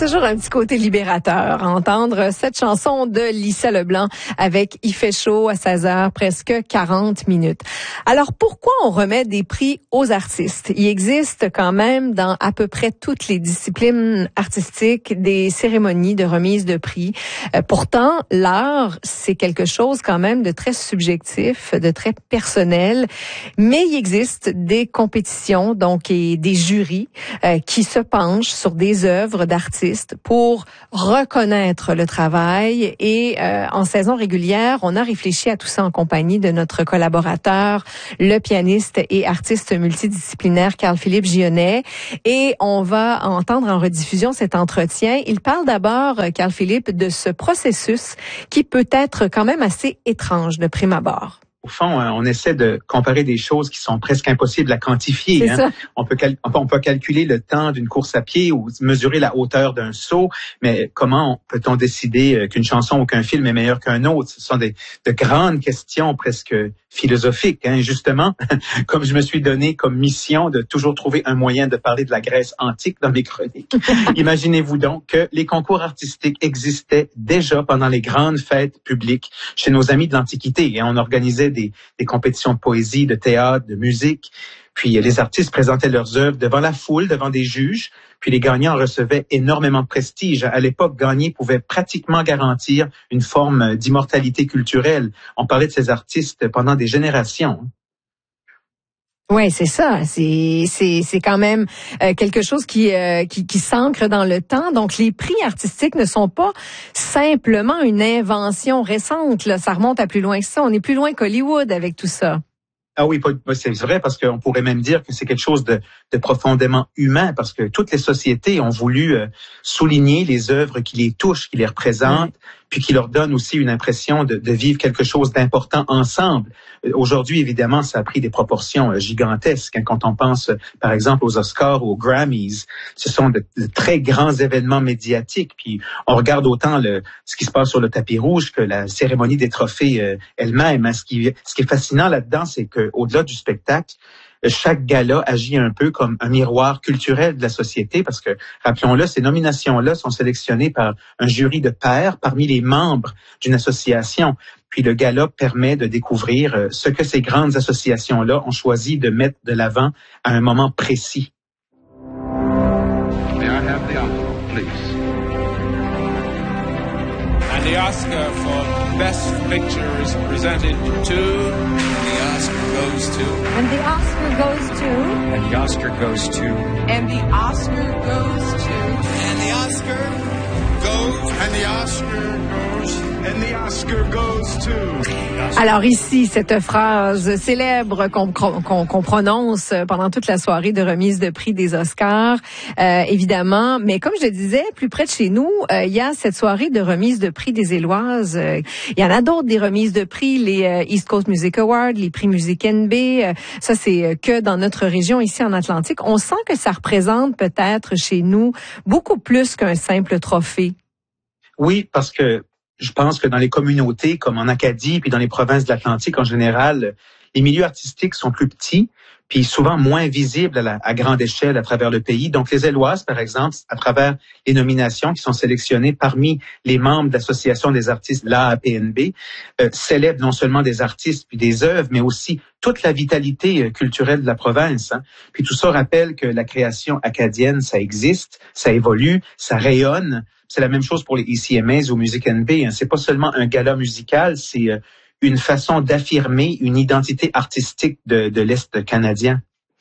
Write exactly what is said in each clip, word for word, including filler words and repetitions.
Toujours un petit côté libérateur à entendre cette chanson de Lisa Leblanc avec Il fait chaud à seize heures, presque quarante minutes. Alors, pourquoi on remet des prix aux artistes? Il existe quand même dans à peu près toutes les disciplines artistiques des cérémonies de remise de prix. Euh, pourtant, l'art, c'est quelque chose quand même de très subjectif, de très personnel, mais il existe des compétitions, donc, et des jurys euh, qui se penchent sur des œuvres d'artistes pour reconnaître le travail. Et euh, en saison régulière, on a réfléchi à tout ça en compagnie de notre collaborateur, le pianiste et artiste multidisciplinaire Carl-Philippe Gionnet. Et on va entendre en rediffusion cet entretien. Il parle d'abord, Carl-Philippe, de ce processus qui peut être quand même assez étrange de prime abord. Au fond, on essaie de comparer des choses qui sont presque impossibles à quantifier. Hein. On peut cal- on peut calculer le temps d'une course à pied ou mesurer la hauteur d'un saut, mais comment peut-on décider qu'une chanson ou qu'un film est meilleur qu'un autre? Ce sont des de grandes questions presque philosophiques. Hein. Justement, comme je me suis donné comme mission de toujours trouver un moyen de parler de la Grèce antique dans mes chroniques, imaginez-vous donc que les concours artistiques existaient déjà pendant les grandes fêtes publiques chez nos amis de l'Antiquité. Et on organisait Des, des compétitions de poésie, de théâtre, de musique. Puis les artistes présentaient leurs œuvres devant la foule, devant des juges. Puis les gagnants recevaient énormément de prestige. À l'époque, gagner pouvait pratiquement garantir une forme d'immortalité culturelle. On parlait de ces artistes pendant des générations. Oui, c'est ça. C'est c'est c'est quand même euh, quelque chose qui, euh, qui qui s'ancre dans le temps. Donc les prix artistiques ne sont pas simplement une invention récente. Là, ça remonte à plus loin que ça. On est plus loin qu'Hollywood avec tout ça. Ah oui, c'est vrai, parce qu'on pourrait même dire que c'est quelque chose de, de profondément humain, parce que toutes les sociétés ont voulu euh, souligner les œuvres qui les touchent, qui les représentent, oui. Puis qui leur donnent aussi une impression de, de vivre quelque chose d'important ensemble. Aujourd'hui, évidemment, ça a pris des proportions gigantesques. Hein, quand on pense, par exemple, aux Oscars ou aux Grammys, ce sont de, de très grands événements médiatiques. Puis on regarde autant le, ce qui se passe sur le tapis rouge que la cérémonie des trophées euh, elle-même. Hein. Ce qui, ce qui est fascinant là-dedans, c'est que au-delà du spectacle, chaque gala agit un peu comme un miroir culturel de la société parce que, rappelons-le, ces nominations-là sont sélectionnées par un jury de pairs parmi les membres d'une association. Puis le gala permet de découvrir ce que ces grandes associations-là ont choisi de mettre de l'avant à un moment précis. May I have the envelope, please? And the Oscar for Best Picture is presented to... The Oscar goes to... And the Oscar goes to... And the Oscar goes to... And the Oscar goes to... And the Oscar goes... And the Oscar goes... And the Oscar goes to... Alors ici, cette phrase célèbre qu'on, qu'on, qu'on prononce pendant toute la soirée de remise de prix des Oscars, euh, évidemment. Mais comme je le disais, plus près de chez nous, euh, il y a cette soirée de remise de prix des Éloises. Euh, il y en a d'autres des remises de prix, les euh, East Coast Music Awards, les prix Musique N B. Euh, ça, c'est que dans notre région ici en Atlantique. On sent que ça représente peut-être chez nous beaucoup plus qu'un simple trophée. Oui, parce que je pense que dans les communautés, comme en Acadie, puis dans les provinces de l'Atlantique en général, les milieux artistiques sont plus petits, puis souvent moins visibles à, la, à grande échelle à travers le pays. Donc les Éloises, par exemple, à travers les nominations qui sont sélectionnées parmi les membres de l'Association des artistes, l'A A P N B, euh, célèbrent non seulement des artistes puis des œuvres, mais aussi toute la vitalité culturelle de la province. Hein. Puis tout ça rappelle que la création acadienne, ça existe, ça évolue, ça rayonne. C'est la même chose pour les E C M As ou Musique N B. Hein. C'est pas seulement un gala musical, c'est euh, une façon d'affirmer une identité artistique de, de l'Est canadien.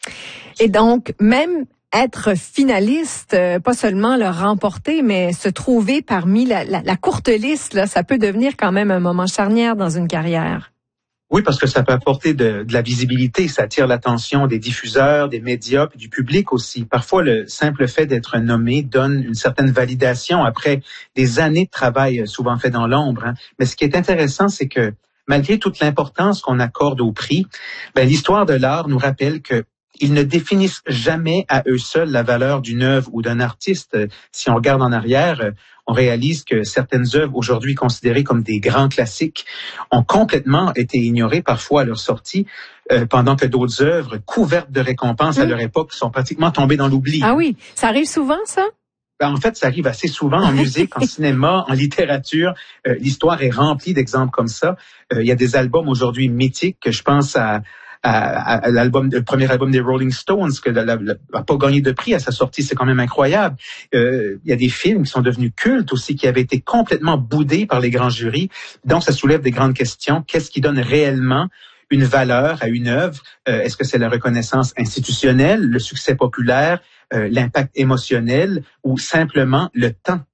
Et donc, même être finaliste, euh, pas seulement le remporter, mais se trouver parmi la, la, la courte liste, là, ça peut devenir quand même un moment charnière dans une carrière. Oui, parce que ça peut apporter de, de la visibilité, ça attire l'attention des diffuseurs, des médias, puis du public aussi. Parfois, le simple fait d'être nommé donne une certaine validation après des années de travail souvent fait dans l'ombre. Hein. Mais ce qui est intéressant, c'est que malgré toute l'importance qu'on accorde au prix, ben, l'histoire de l'art nous rappelle que ils ne définissent jamais à eux seuls la valeur d'une œuvre ou d'un artiste. Si on regarde en arrière, on réalise que certaines œuvres aujourd'hui considérées comme des grands classiques ont complètement été ignorées parfois à leur sortie, euh, pendant que d'autres œuvres couvertes de récompenses mmh. à leur époque sont pratiquement tombées dans l'oubli. Ah oui, ça arrive souvent ça? Ben, en fait, ça arrive assez souvent en musique, en cinéma, en littérature. Euh, l'histoire est remplie d'exemples comme ça. Euh, il y a des albums aujourd'hui mythiques, que je pense à, à, à l'album, le premier album des Rolling Stones, que n'a pas gagné de prix à sa sortie, c'est quand même incroyable. Euh, il y a des films qui sont devenus cultes aussi, qui avaient été complètement boudés par les grands jurys. Donc, ça soulève des grandes questions. Qu'est-ce qui donne réellement une valeur à une œuvre? Euh, est-ce que c'est la reconnaissance institutionnelle, le succès populaire, euh, l'impact émotionnel ou simplement le temps